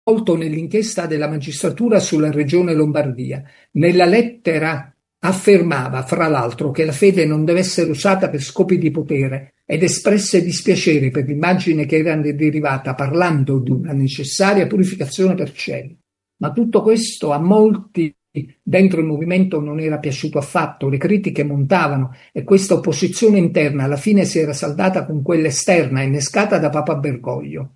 coinvolto nell'inchiesta della magistratura sulla regione Lombardia. Nella lettera affermava, fra l'altro, che la fede non deve essere usata per scopi di potere ed espresse dispiacere per l'immagine che era ne derivata, parlando di una necessaria purificazione per cielo. Ma tutto questo a molti dentro il movimento non era piaciuto affatto, le critiche montavano e questa opposizione interna alla fine si era saldata con quella esterna innescata da Papa Bergoglio.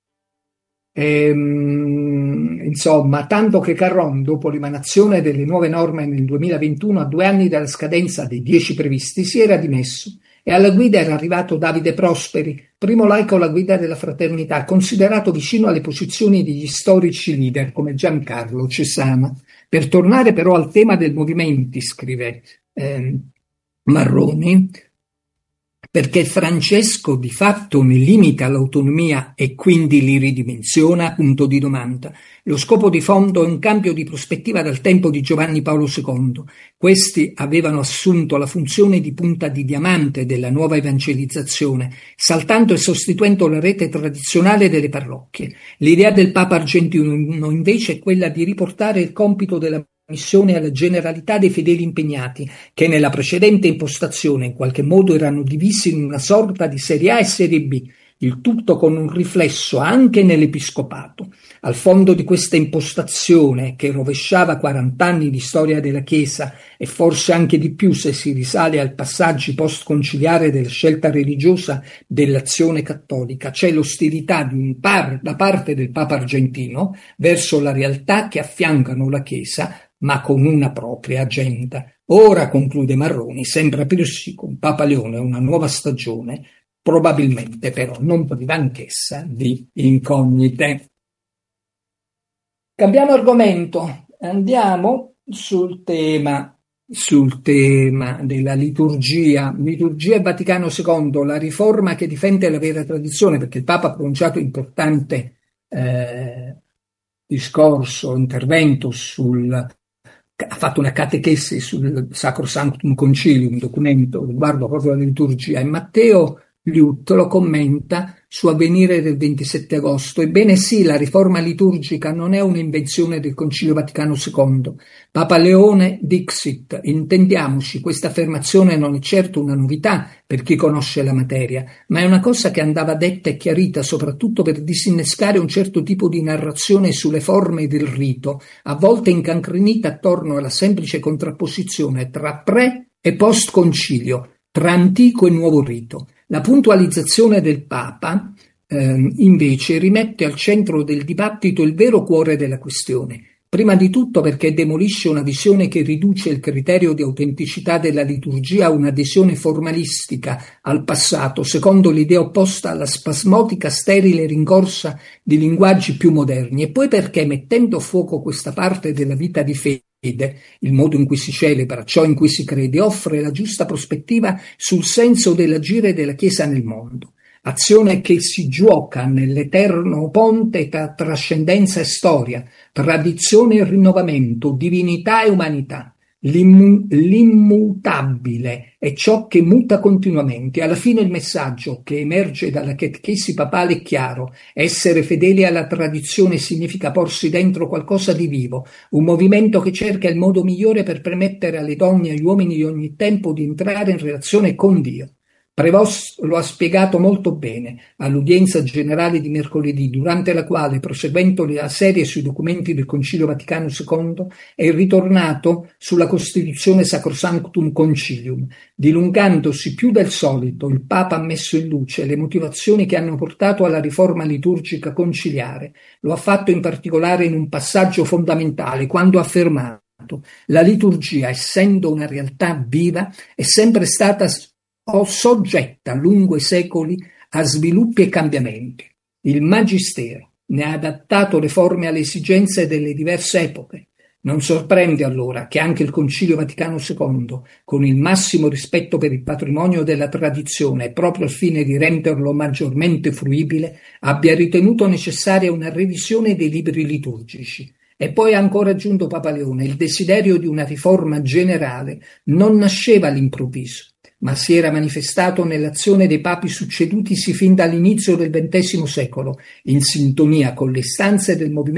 Insomma, tanto che Carron, dopo l'emanazione delle nuove norme nel 2021, a 2 anni dalla scadenza dei 10 previsti, si era dimesso e alla guida era arrivato Davide Prosperi, primo laico alla guida della fraternità, considerato vicino alle posizioni degli storici leader come Giancarlo Cesana. Per tornare però al tema del movimento, scrive Marroni, perché Francesco di fatto ne limita l'autonomia e quindi li ridimensiona, punto di domanda. Lo scopo di fondo è un cambio di prospettiva dal tempo di Giovanni Paolo II. Questi avevano assunto la funzione di punta di diamante della nuova evangelizzazione, saltando e sostituendo la rete tradizionale delle parrocchie. L'idea del Papa argentino invece è quella di riportare il compito della missione alla generalità dei fedeli impegnati, che nella precedente impostazione in qualche modo erano divisi in una sorta di serie A e serie B, il tutto con un riflesso anche nell'episcopato. Al fondo di questa impostazione, che rovesciava 40 anni di storia della Chiesa e forse anche di più se si risale ai passaggi post-conciliare della scelta religiosa dell'azione cattolica, c'è l'ostilità da parte del Papa argentino verso la realtà che affiancano la Chiesa, ma con una propria agenda. Ora, conclude Marroni, sembra aprirsi con Papa Leone una nuova stagione, probabilmente però non priva anch'essa di incognite. Cambiamo argomento, andiamo sul tema della liturgia e Vaticano II, la riforma che difende la vera tradizione, perché il Papa ha pronunciato un importante discorso, intervento ha fatto una catechesi sul Sacrosanctum Concilium, un documento riguardo proprio alla liturgia, e Matteo Liut lo commenta su Avvenire del 27 agosto. Ebbene sì, la riforma liturgica non è un'invenzione del Concilio Vaticano II. Papa Leone dixit, intendiamoci, questa affermazione non è certo una novità per chi conosce la materia, ma è una cosa che andava detta e chiarita soprattutto per disinnescare un certo tipo di narrazione sulle forme del rito, a volte incancrenita attorno alla semplice contrapposizione tra pre e post concilio, tra antico e nuovo rito. La puntualizzazione del Papa, invece, rimette al centro del dibattito il vero cuore della questione. Prima di tutto perché demolisce una visione che riduce il criterio di autenticità della liturgia a un'adesione formalistica al passato, secondo l'idea opposta alla spasmodica sterile rincorsa di linguaggi più moderni, e poi perché, mettendo a fuoco questa parte della vita di fede, il modo in cui si celebra, ciò in cui si crede, offre la giusta prospettiva sul senso dell'agire della Chiesa nel mondo. Azione che si gioca nell'eterno ponte tra trascendenza e storia, tradizione e rinnovamento, divinità e umanità. L'immutabile è ciò che muta continuamente. Alla fine il messaggio che emerge dalla catechesi papale è chiaro: essere fedeli alla tradizione significa porsi dentro qualcosa di vivo, un movimento che cerca il modo migliore per permettere alle donne e agli uomini di ogni tempo di entrare in relazione con Dio. Prevost lo ha spiegato molto bene all'udienza generale di mercoledì, durante la quale, proseguendo la serie sui documenti del Concilio Vaticano II, è ritornato sulla Costituzione Sacrosanctum Concilium. Dilungandosi più del solito, il Papa ha messo in luce le motivazioni che hanno portato alla riforma liturgica conciliare. Lo ha fatto in particolare in un passaggio fondamentale, quando ha affermato: la liturgia, essendo una realtà viva, è sempre stata soggetta lungo i secoli a sviluppi e cambiamenti. Il Magistero ne ha adattato le forme alle esigenze delle diverse epoche. Non sorprende allora che anche il Concilio Vaticano II, con il massimo rispetto per il patrimonio della tradizione e proprio al fine di renderlo maggiormente fruibile, abbia ritenuto necessaria una revisione dei libri liturgici. E poi ha ancora aggiunto Papa Leone: il desiderio di una riforma generale non nasceva all'improvviso. ma si era manifestato nell'azione dei papi succedutisi fin dall'inizio del XX secolo, in sintonia con le istanze del movimento